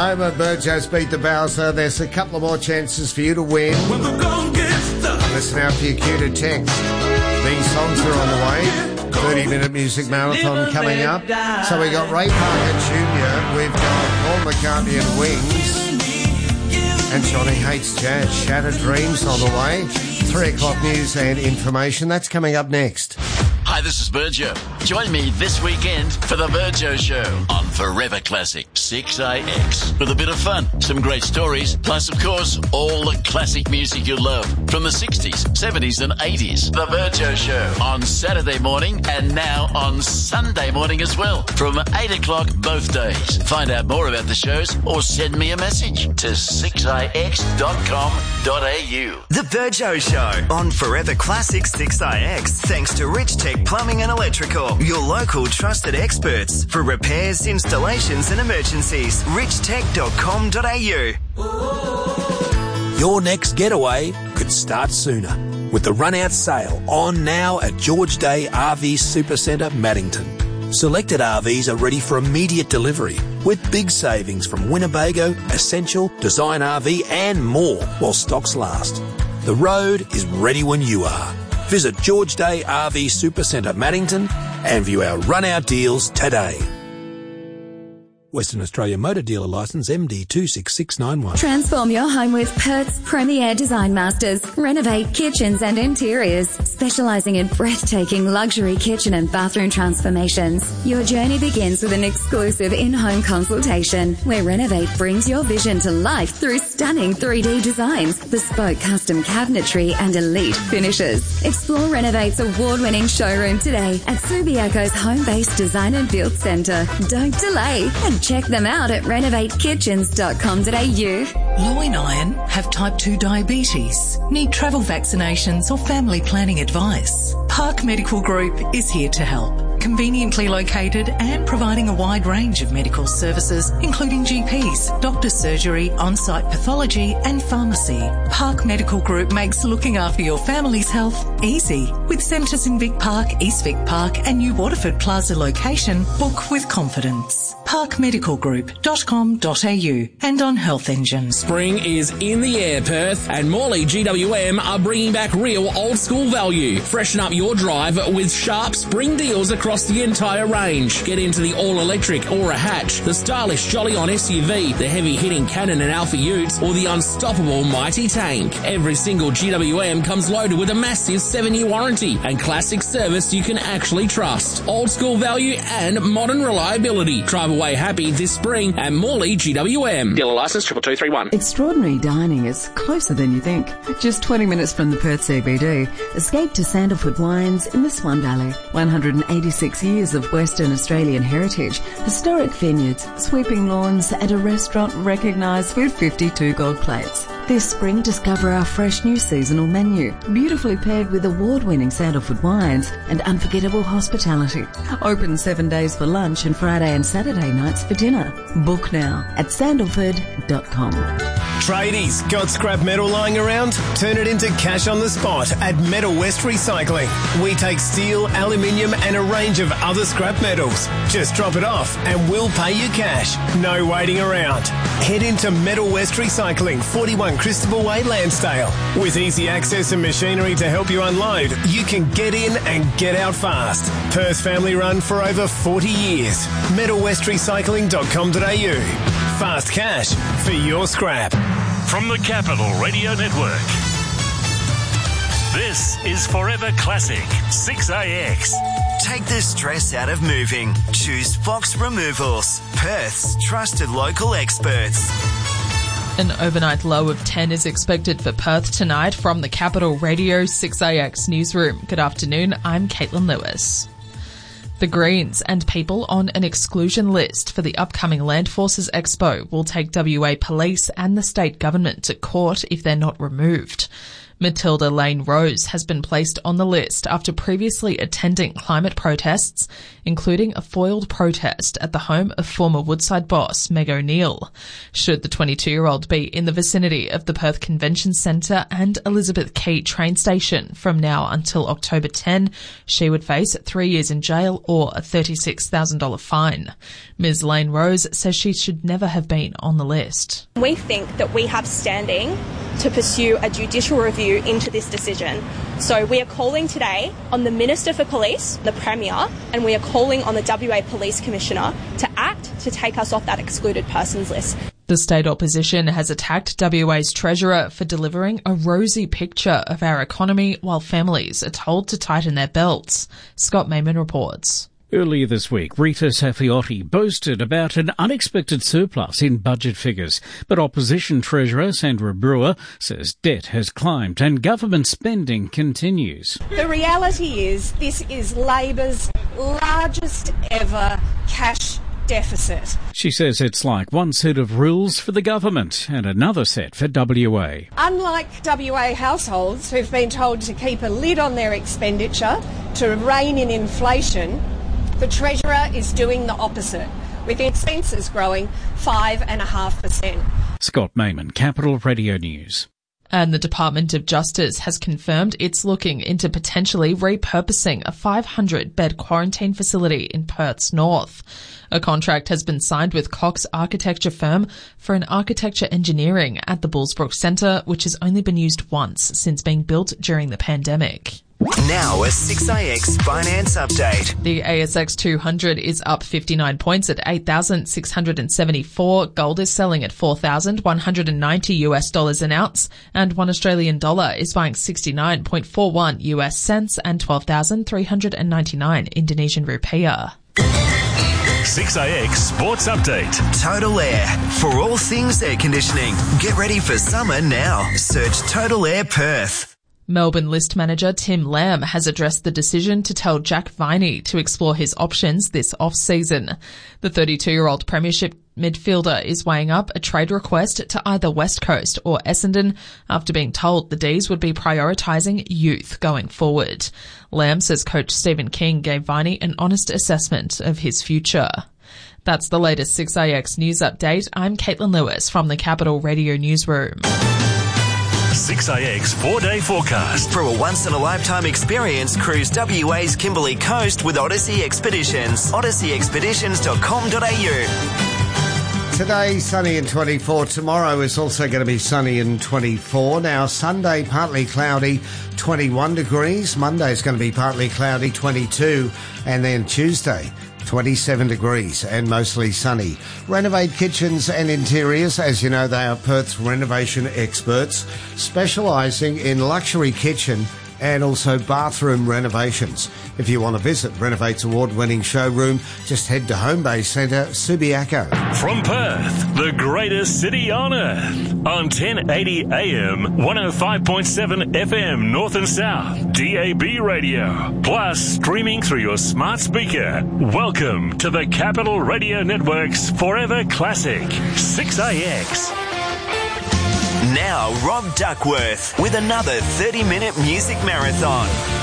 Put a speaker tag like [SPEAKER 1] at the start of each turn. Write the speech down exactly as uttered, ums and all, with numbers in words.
[SPEAKER 1] home of Burjo's Beat the Bowser. There's a couple of more chances for you to win. Listen out for your cue to text. These songs are on the way. thirty minute music marathon coming up. So we got Ray Parker Junior, we've got Paul McCartney and Wings, and Johnny Hates Jazz. Shattered Dreams on the way. Three o'clock news and information. That's coming up next.
[SPEAKER 2] Hi, this is Burjo. Join me this weekend for the Burjo Show on Forever Classic six A X. With a bit of fun, some great stories, plus, of course, all the classic music you love from the sixties, seventies and eighties. The Burjo Show on Saturday morning and now on Sunday morning as well from eight o'clock both days. Find out more about the shows or send me a message to six a x dot com dot a u.
[SPEAKER 3] The Burjo Show on Forever Classic six A X, thanks to Rich Tech Plumbing and Electrical, your local trusted experts for repairs, installations and emergencies. rich tech dot com dot a u.
[SPEAKER 4] Your next getaway could start sooner with the run-out sale on now at George Day R V Supercentre, Maddington. Selected R Vs are ready for immediate delivery with big savings from Winnebago, Essential, Design R V and more while stocks last. The road is ready when you are. Visit George Day R V Supercentre, Maddington and view our run-out deals today. Western Australia Motor Dealer Licence M D two six six nine one.
[SPEAKER 5] Transform your home with Perth's premier design masters. Renovate kitchens and interiors, specialising in breathtaking luxury kitchen and bathroom transformations. Your journey begins with an exclusive in-home consultation where Renovate brings your vision to life through stunning three D designs, bespoke custom cabinetry and elite finishes. Explore Renovate's award-winning showroom today at Subiaco's home-based design and build centre. Don't delay and check them out at renovate kitchens dot com dot a u.
[SPEAKER 6] Low in iron, have type two diabetes, need travel vaccinations or family planning advice. Park Medical Group is here to help. Conveniently located and providing a wide range of medical services, including G Ps, doctor's surgery, on-site pathology and pharmacy. Park Medical Group makes looking after your family's health easy. With centres in Vic Park, East Vic Park and New Waterford Plaza location, book with confidence. park medical group dot com dot a u and on Health Engine.
[SPEAKER 7] Spring is in the air, Perth, and Morley G W M are bringing back real old school value. Freshen up your drive with sharp spring deals across the entire range. Get into the all-electric Aura Hatch, the stylish Jolly-On S U V, the heavy-hitting Cannon and Alpha Utes, or the unstoppable Mighty Tank. Every single G W M comes loaded with a massive seven-year warranty and classic service you can actually trust. Old school value and modern reliability. Drive away happy this spring at Morley G W M. Dealer license triple two three one.
[SPEAKER 8] Extraordinary dining is closer than you think. Just twenty minutes from the Perth C B D. Escape to Sandalwood Wines in the Swan Valley. one hundred eighty-six years of Western Australian heritage, historic vineyards, sweeping lawns and a restaurant recognised with fifty-two gold plates. This spring, discover our fresh new seasonal menu, beautifully paired with award-winning Sandalwood wines and unforgettable hospitality. Open seven days for lunch and Friday and Saturday nights for dinner. Book now at sandalwood dot com.
[SPEAKER 9] Tradies, got scrap metal lying around? Turn it into cash on the spot at Metal West Recycling. We take steel, aluminium and a range of other scrap metals. Just drop it off and we'll pay you cash. No waiting around. Head into Metal West Recycling, forty-one Christopher Way, Lansdale. With easy access and machinery to help you unload, you can get in and get out fast. Perth family run for over forty years. metal west recycling dot com dot a u. Fast cash for your scrap.
[SPEAKER 10] From the Capital Radio Network, this is Forever Classic six A X.
[SPEAKER 3] Take the stress out of moving. Choose Fox Removals, Perth's trusted local experts.
[SPEAKER 11] An overnight low of ten is expected for Perth tonight from the Capital Radio six A X newsroom. Good afternoon, I'm Caitlin Lewis. The Greens and people on an exclusion list for the upcoming Land Forces Expo will take W A Police and the state government to court if they're not removed. Matilda Lane Rose has been placed on the list after previously attending climate protests, including a foiled protest at the home of former Woodside boss Meg O'Neill. Should the twenty-two-year-old be in the vicinity of the Perth Convention Centre and Elizabeth Quay train station from now until October tenth, she would face three years in jail or a thirty-six thousand dollars fine. Miz Lane Rose says she should never have been on the list.
[SPEAKER 12] We think that we have standing to pursue a judicial review into this decision. So we are calling today on the Minister for Police, the Premier, and we are calling on the W A Police Commissioner to act to take us off that excluded persons list.
[SPEAKER 11] The state opposition has attacked W A's Treasurer for delivering a rosy picture of our economy while families are told to tighten their belts. Scott Mayman reports.
[SPEAKER 13] Earlier this week, Rita Safiotti boasted about an unexpected surplus in budget figures, but Opposition Treasurer Sandra Brewer says debt has climbed and government spending continues.
[SPEAKER 14] The reality is this is Labor's largest ever cash deficit.
[SPEAKER 13] She says it's like one set of rules for the government and another set for W A.
[SPEAKER 14] Unlike W A households who've been told to keep a lid on their expenditure to rein in inflation, the Treasurer is doing the opposite, with expenses growing five point five percent.
[SPEAKER 13] Scott Mayman, Capital Radio News.
[SPEAKER 11] And the Department of Justice has confirmed it's looking into potentially repurposing a five hundred bed quarantine facility in Perth's north. A contract has been signed with Cox Architecture firm for an architecture engineering at the Bullsbrook Centre, which has only been used once since being built during the pandemic.
[SPEAKER 3] Now a six A X finance update.
[SPEAKER 11] The A S X two hundred is up fifty-nine points at eight thousand six hundred seventy-four. Gold is selling at four thousand one hundred ninety US dollars an ounce, and one Australian dollar is buying sixty-nine point four one U S cents and twelve thousand three hundred ninety-nine Indonesian rupiah.
[SPEAKER 10] six A X Sports Update.
[SPEAKER 3] Total Air. For all things air conditioning, get ready for summer now. Search Total Air Perth.
[SPEAKER 11] Melbourne list manager Tim Lamb has addressed the decision to tell Jack Viney to explore his options this off-season. The thirty-two-year-old premiership midfielder is weighing up a trade request to either West Coast or Essendon after being told the D's would be prioritising youth going forward. Lamb says coach Stephen King gave Viney an honest assessment of his future. That's the latest six A X news update. I'm Caitlin Lewis from the Capital Radio Newsroom.
[SPEAKER 10] six A X four-day forecast.
[SPEAKER 3] For a once-in-a-lifetime experience, cruise W A's Kimberley Coast with Odyssey Expeditions. odyssey expeditions dot com dot a u.
[SPEAKER 1] Today, sunny and twenty-four. Tomorrow is also going to be sunny and twenty-four. Now, Sunday, partly cloudy, twenty-one degrees. Monday is going to be partly cloudy, twenty-two. And then Tuesday, twenty-seven degrees and mostly sunny. Renovate Kitchens and Interiors. As you know, they are Perth's renovation experts, specialising in luxury kitchen and also bathroom renovations. If you want to visit Renovate's award-winning showroom, just head to Home Bay Centre, Subiaco.
[SPEAKER 10] From Perth, the greatest city on earth, on ten eighty A M, one oh five point seven F M North and South, D A B radio, plus streaming through your smart speaker. Welcome to the Capital Radio Network's Forever Classic, six A X.
[SPEAKER 3] Now, Rob Duckworth with another thirty-minute music marathon.